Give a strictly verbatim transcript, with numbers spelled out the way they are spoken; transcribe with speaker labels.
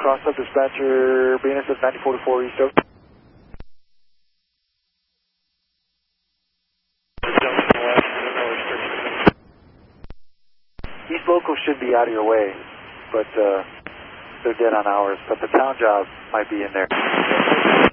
Speaker 1: cross up dispatcher, B N S S ninety forty-four East Oak. East Local should be out of your way, but uh, they're dead on ours. But the town job might be in there.